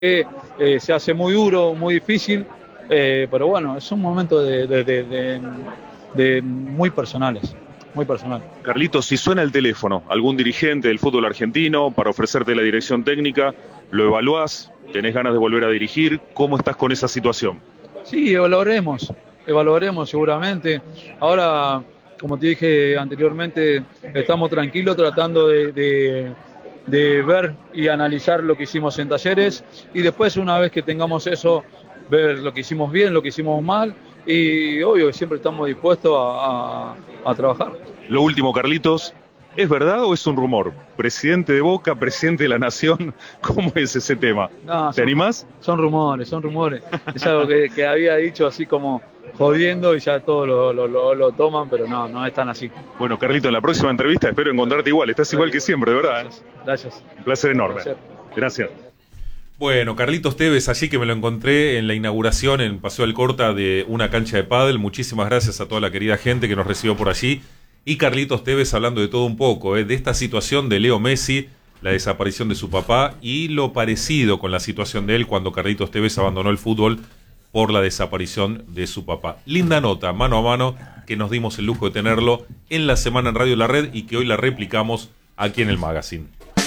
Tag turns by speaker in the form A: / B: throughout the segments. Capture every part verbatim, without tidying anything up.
A: eh, se hace muy duro, muy difícil, eh, pero bueno, es un momento de, de, de, de, de muy personales, muy personal.
B: Carlitos, si suena el teléfono, algún dirigente del fútbol argentino para ofrecerte la dirección técnica, ¿lo evaluás? ¿Tenés ganas de volver a dirigir? ¿Cómo estás con esa situación?
A: Sí, evaluaremos, evaluaremos seguramente. Ahora, como te dije anteriormente, estamos tranquilos tratando de, de, de ver y analizar lo que hicimos en Talleres y después, una vez que tengamos eso, ver lo que hicimos bien, lo que hicimos mal y obvio que siempre estamos dispuestos a, a, a trabajar.
B: Lo último, Carlitos, ¿es verdad o es un rumor? Presidente de Boca, presidente de la Nación, ¿cómo es ese tema?
A: No,
B: ¿Te
A: son,
B: animás?
A: son rumores, son rumores. Es algo que, que había dicho así como jodiendo y ya todos lo, lo, lo, lo toman, pero no, no es tan así.
B: Bueno, Carlitos, en la próxima entrevista espero encontrarte igual. Estás igual que siempre, de verdad.
A: Gracias. Gracias.
B: Un placer enorme.
A: Placer.
B: Gracias.
C: Bueno, Carlitos Tevez, allí que me lo encontré en la inauguración en Paseo del Corta de una cancha de pádel. Muchísimas gracias a toda la querida gente que nos recibió por allí. Y Carlitos Tevez hablando de todo un poco, ¿eh? de esta situación de Leo Messi, la desaparición de su papá y lo parecido con la situación de él cuando Carlitos Tevez abandonó el fútbol por la desaparición de su papá. Linda nota, mano a mano, que nos dimos el lujo de tenerlo en la semana en Radio La Red y que hoy la replicamos aquí en el Magazine.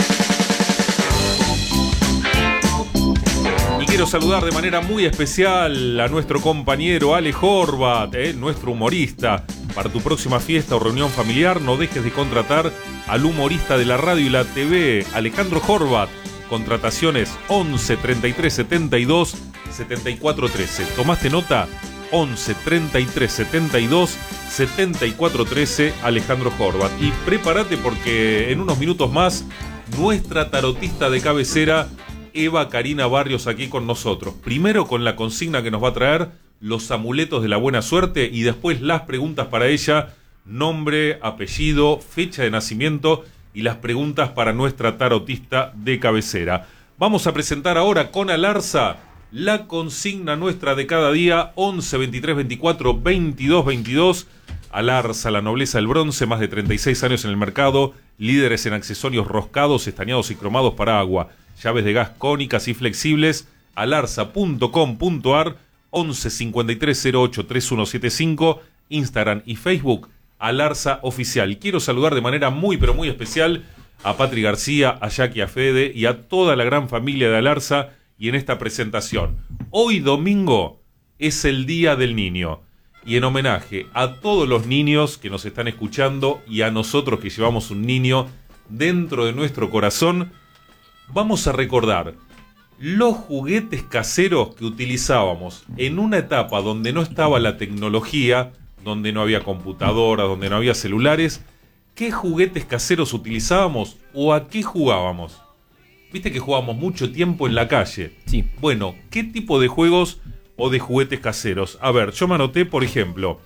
C: Y quiero saludar de manera muy especial a nuestro compañero Ale Horvat, eh, nuestro humorista. Para tu próxima fiesta o reunión familiar, no dejes de contratar al humorista de la radio y la T V, Alejandro Horvat. Contrataciones once treinta y tres setenta y dos setenta y cuatro trece. ¿Tomaste nota? once treinta y tres setenta y dos setenta y cuatro trece, Alejandro Horvat. Y prepárate porque en unos minutos más, nuestra tarotista de cabecera, Eva Karina Barrios, aquí con nosotros. Primero con la consigna que nos va a traer, los amuletos de la buena suerte, y después las preguntas para ella, nombre, apellido, fecha de nacimiento y las preguntas para nuestra tarotista de cabecera. Vamos a presentar ahora con Alarza la consigna nuestra de cada día, once veintitrés veinticuatro veintidós veintidós. Alarza, la nobleza del bronce, más de treinta y seis años en el mercado, líderes en accesorios roscados, estañados y cromados para agua, llaves de gas cónicas y flexibles. Alarza punto com punto ar, once cincuenta y tres cero ocho treinta y uno setenta y cinco, Instagram y Facebook, Alarza Oficial. Y quiero saludar de manera muy pero muy especial a Patri García, a Jackie, a Fede y a toda la gran familia de Alarza. Y en esta presentación, hoy domingo es el Día del Niño. Y en homenaje a todos los niños que nos están escuchando y a nosotros que llevamos un niño dentro de nuestro corazón, vamos a recordar los juguetes caseros que utilizábamos en una etapa donde no estaba la tecnología, donde no había computadoras, donde no había celulares. ¿Qué juguetes caseros utilizábamos o a qué jugábamos? Viste que jugábamos mucho tiempo en la calle.
D: Sí.
C: Bueno, ¿qué tipo de juegos o de juguetes caseros? A ver, yo me anoté, por ejemplo,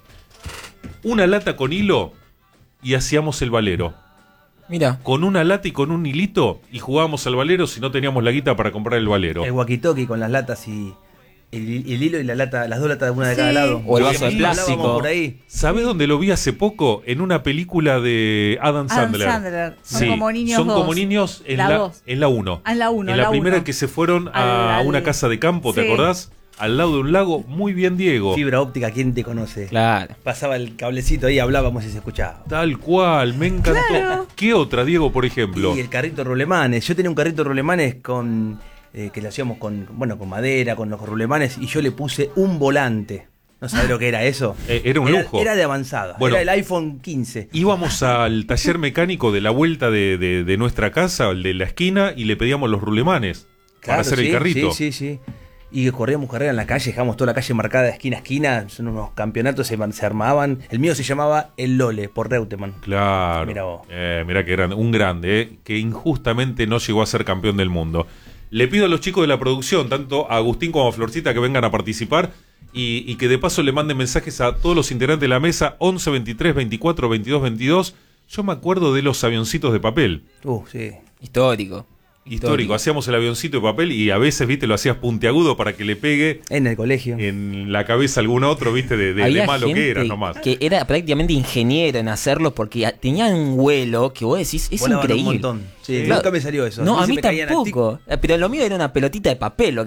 C: una lata con hilo y hacíamos el valero.
D: Mira.
C: Con una lata y con un hilito y jugábamos al valero si no teníamos la guita para comprar el valero.
E: El walkie-talkie con las latas y el, el hilo y la lata, las dos latas, una de
D: Sí.
E: cada lado.
D: O el vaso de plástico.
E: Por ahí.
C: ¿Sabés dónde lo vi hace poco? En una película de Adam
F: Adam
C: Sandler.
F: Sandler. Son
C: Sí,
F: como niños
C: son
F: dos.
C: como niños en
F: La
C: la
F: dos.
C: en la uno.
F: Ah, en la uno,
C: En
F: la
C: la primera
F: uno.
C: que se fueron a
F: Al-
C: una casa de campo, ¿te
F: sí.
C: acordás? Al lado de un lago, muy bien, Diego.
E: Fibra óptica, ¿quién te conoce?
D: Claro.
E: Pasaba el cablecito ahí, hablábamos y se escuchaba.
C: Tal cual, me encantó.
F: Claro.
C: ¿Qué otra, Diego, por ejemplo?
E: Y el carrito rulemanes. Yo tenía un carrito rulemanes con eh, que lo hacíamos con, bueno, con madera, con los rulemanes, y yo le puse un volante. ¿No sabés lo que era eso?
C: Eh, era un lujo.
E: Era de avanzada.
C: Bueno.
E: Era el iPhone quince.
C: Íbamos al taller mecánico de la vuelta de, de, de nuestra casa, el de la esquina, y le pedíamos los rulemanes para hacer
E: sí,
C: el carrito.
E: Sí, sí, sí. Y corríamos carrera en la calle, dejamos toda la calle marcada de esquina a esquina. Son unos campeonatos, se, se armaban. El mío se llamaba El Lole, por Reutemann.
C: Claro.
E: Mirá vos.
C: Eh, mirá que grande, un grande, eh, que injustamente no llegó a ser campeón del mundo. Le pido a los chicos de la producción, tanto a Agustín como a Florcita, que vengan a participar y, y que de paso le manden mensajes a todos los integrantes de la mesa, once veintitrés veinticuatro veintidós veintidós. Yo me acuerdo de los avioncitos de papel.
E: Uh, sí.
D: Histórico.
C: Histórico, hacíamos el avioncito de papel y a veces, viste, lo hacías puntiagudo para que le pegue
E: en el colegio
C: en la cabeza a algún otro, viste, de, de, de malo que era nomás.
D: Que era prácticamente ingeniero en hacerlo porque tenía un vuelo que vos decís, es
E: Volaban
D: increíble.
E: un montón. Sí,
D: claro.
E: nunca me salió eso.
D: No,
E: a
D: a mí
E: me
D: tampoco. Pero lo mío era una pelotita de papel. Lo